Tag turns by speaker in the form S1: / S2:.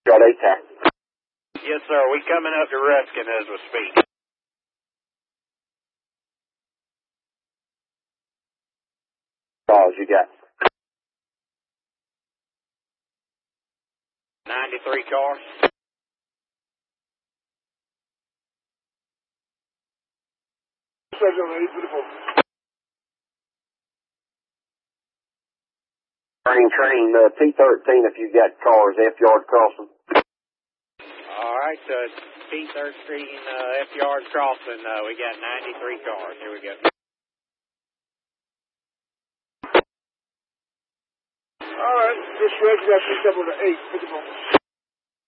S1: Got ATAC.
S2: Yes, sir. We coming up to Ruskin as we speak.
S1: Calls you got.
S2: 93 cars.
S1: Train, T13 if you got cars, F yard crossing.
S2: All right, T13 F yard crossing. We got 93 cars. Here we go.
S3: All right, this red got picked up with an 8. Pick them up.